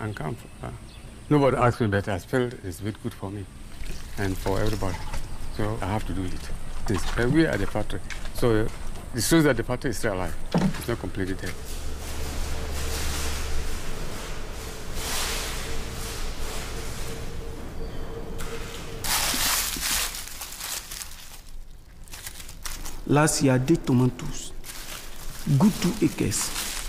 can come. Nobody asked me, but I felt it's a bit good for me and for everybody. So I have to do it. We are at the factory. So it shows that the factory is still alive. It's not completely dead. Last year I did tomatoes, good 2 acres.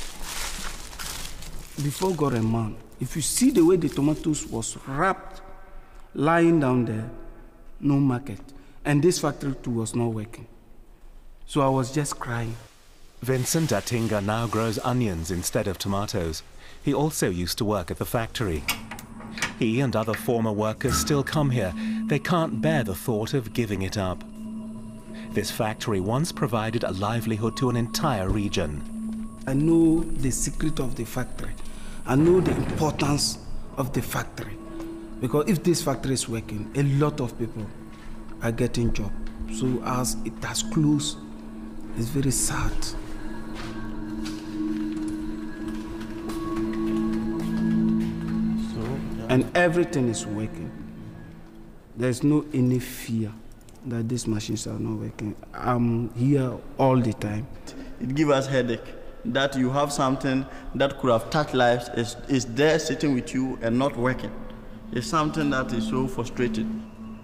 Before God and man, if you see the way the tomatoes was wrapped, lying down there, no market. And this factory too was not working. So I was just crying. Vincent Atinga now grows onions instead of tomatoes. He also used to work at the factory. He and other former workers still come here. They can't bear the thought of giving it up. This factory once provided a livelihood to an entire region. I know the secret of the factory. I know the importance of the factory. Because if this factory is working, a lot of people are getting jobs. So as it has closed, it's very sad. And everything is working. There's no any fear that these machines are not working. I'm here all the time. It gives us headache that you have something that could have touched lives is there sitting with you and not working. It's something that is so frustrating.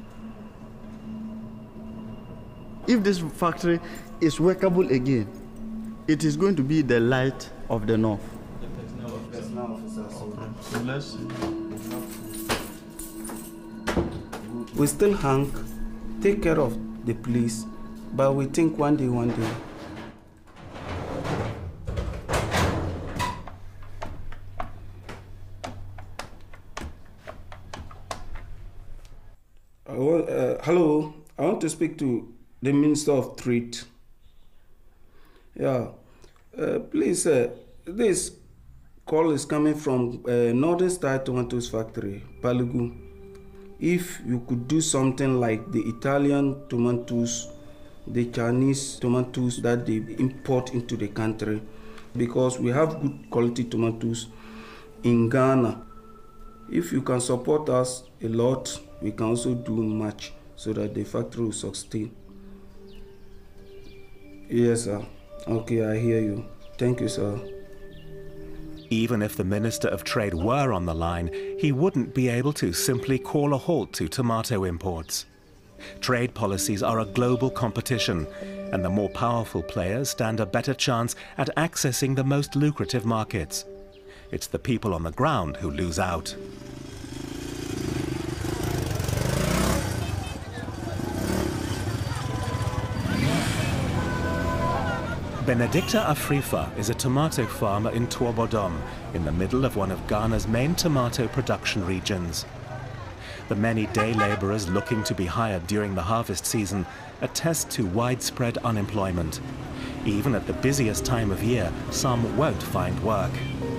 If this factory is workable again, it is going to be the light of the north. The personnel officers. So let's see. We still hang, take care of the police, but we think one day. Hello, I want to speak to the Minister of Trade. Yeah, please, this call is coming from Northern Star Tomatoes Factory, Palugu. If you could do something like the Italian tomatoes, the Chinese tomatoes that they import into the country, because we have good quality tomatoes in Ghana. If you can support us a lot, we can also do much so that the factory will sustain. Yes, sir. Okay, I hear you. Thank you, sir. Even if the Minister of Trade were on the line, he wouldn't be able to simply call a halt to tomato imports. Trade policies are a global competition, and the more powerful players stand a better chance at accessing the most lucrative markets. It's the people on the ground who lose out. Benedicta Afrifa is a tomato farmer in Tuobodom, in the middle of one of Ghana's main tomato production regions. The many day laborers looking to be hired during the harvest season attest to widespread unemployment. Even at the busiest time of year, some won't find work.